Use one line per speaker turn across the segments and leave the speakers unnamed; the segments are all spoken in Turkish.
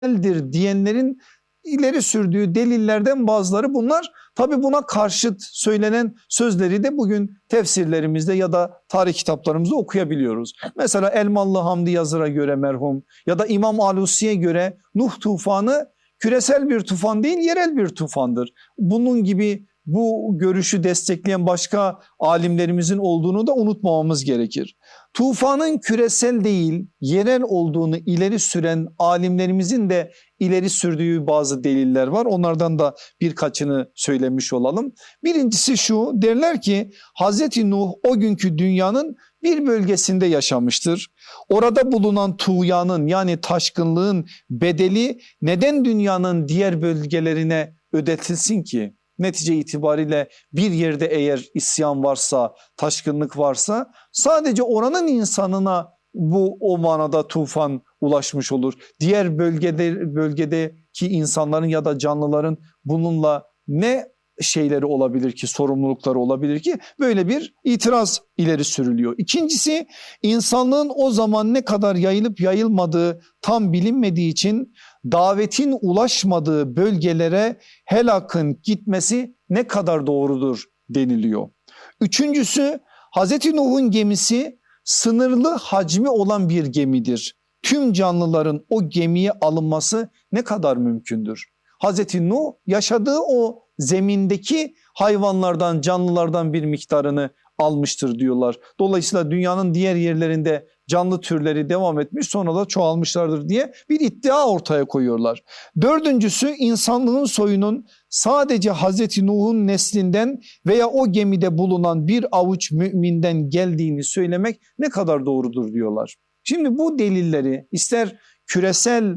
küreseldir diyenlerin ileri sürdüğü delillerden bazıları bunlar. Tabi buna karşıt söylenen sözleri de bugün tefsirlerimizde ya da tarih kitaplarımızda okuyabiliyoruz. Mesela Elmalı Hamdi Yazır'a göre merhum ya da İmam Alusi'ye göre Nuh tufanı küresel bir tufan değil, yerel bir tufandır. Bunun gibi bu görüşü destekleyen başka alimlerimizin olduğunu da unutmamamız gerekir. Tufanın küresel değil, yerel olduğunu ileri süren alimlerimizin de ileri sürdüğü bazı deliller var. Onlardan da birkaçını söylemiş olalım. Birincisi şu, derler ki Hazreti Nuh o günkü dünyanın bir bölgesinde yaşamıştır. Orada bulunan tuğyanın yani taşkınlığın bedeli neden dünyanın diğer bölgelerine ödetilsin ki? Netice itibariyle bir yerde eğer isyan varsa, taşkınlık varsa sadece oranın insanına o manada tufan ulaşmış olur. Diğer bölgedeki insanların ya da canlıların bununla ne şeyleri olabilir ki, sorumlulukları olabilir ki? Böyle bir itiraz ileri sürülüyor. İkincisi, insanlığın o zaman ne kadar yayılıp yayılmadığı tam bilinmediği için davetin ulaşmadığı bölgelere helakın gitmesi ne kadar doğrudur deniliyor. Üçüncüsü, Hazreti Nuh'un gemisi sınırlı hacmi olan bir gemidir. Tüm canlıların o gemiye alınması ne kadar mümkündür? Hazreti Nuh yaşadığı o zemindeki hayvanlardan, canlılardan bir miktarını almıştır diyorlar. Dolayısıyla dünyanın diğer yerlerinde canlı türleri devam etmiş, sonra da çoğalmışlardır diye bir iddia ortaya koyuyorlar. Dördüncüsü, insanlığın soyunun sadece Hazreti Nuh'un neslinden veya o gemide bulunan bir avuç müminden geldiğini söylemek ne kadar doğrudur diyorlar. Şimdi bu delilleri ister küresel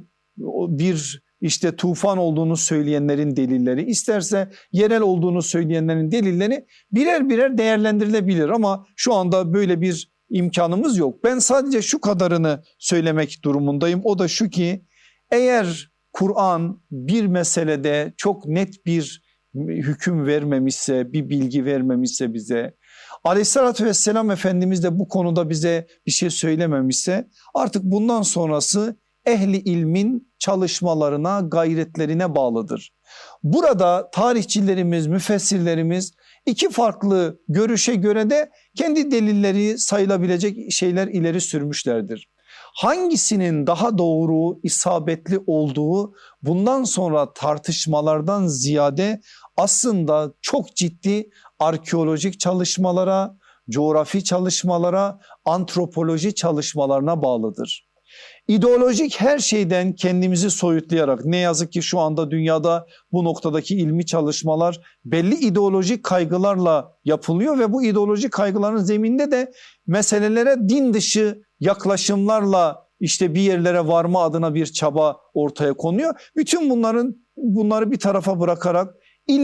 bir tufan olduğunu söyleyenlerin delilleri, isterse yerel olduğunu söyleyenlerin delilleri birer birer değerlendirilebilir ama şu anda böyle bir imkanımız yok. Ben sadece şu kadarını söylemek durumundayım. O da şu ki, eğer Kur'an bir meselede çok net bir hüküm vermemişse, bir bilgi vermemişse bize, Aleyhissalatü vesselam Efendimiz de bu konuda bize bir şey söylememişse, artık bundan sonrası ehli ilmin çalışmalarına, gayretlerine bağlıdır. Burada tarihçilerimiz, müfessirlerimiz iki farklı görüşe göre de kendi delilleri sayılabilecek şeyler ileri sürmüşlerdir. Hangisinin daha doğru, isabetli olduğu bundan sonra tartışmalardan ziyade aslında çok ciddi arkeolojik çalışmalara, coğrafi çalışmalara, antropoloji çalışmalarına bağlıdır. İdeolojik her şeyden kendimizi soyutlayarak, ne yazık ki şu anda dünyada bu noktadaki ilmi çalışmalar belli ideolojik kaygılarla yapılıyor ve bu ideolojik kaygıların zeminde de meselelere din dışı yaklaşımlarla bir yerlere varma adına bir çaba ortaya konuyor. Bütün bunları bir tarafa bırakarak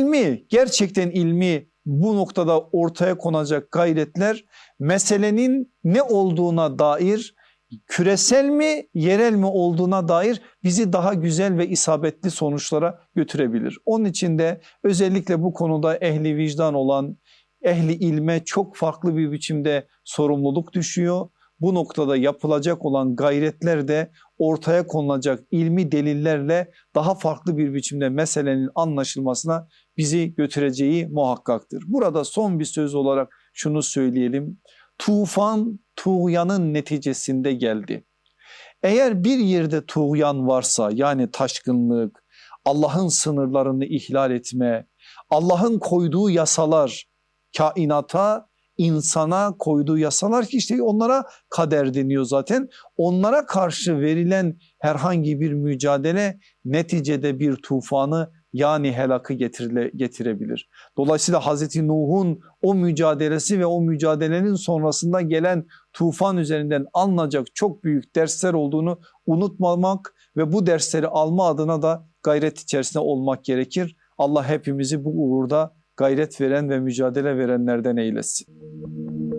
gerçekten ilmi bu noktada ortaya konacak gayretler meselenin ne olduğuna dair, küresel mi yerel mi olduğuna dair bizi daha güzel ve isabetli sonuçlara götürebilir. Onun için de özellikle bu konuda ehli vicdan olan, ehli ilme çok farklı bir biçimde sorumluluk düşüyor. Bu noktada yapılacak olan gayretler de ortaya konulacak ilmi delillerle daha farklı bir biçimde meselenin anlaşılmasına bizi götüreceği muhakkaktır. Burada son bir söz olarak şunu söyleyelim. Tufan tuğyanın neticesinde geldi. Eğer bir yerde tuğyan varsa, yani taşkınlık, Allah'ın sınırlarını ihlal etme, Allah'ın koyduğu yasalar, kainata, insana koyduğu yasalar ki onlara kader deniyor zaten. Onlara karşı verilen herhangi bir mücadele neticede bir tufanı, yani helakı getirebilir. Dolayısıyla Hazreti Nuh'un o mücadelesi ve o mücadelenin sonrasında gelen tufan üzerinden alınacak çok büyük dersler olduğunu unutmamak ve bu dersleri alma adına da gayret içerisinde olmak gerekir. Allah hepimizi bu uğurda gayret veren ve mücadele verenlerden eylesin.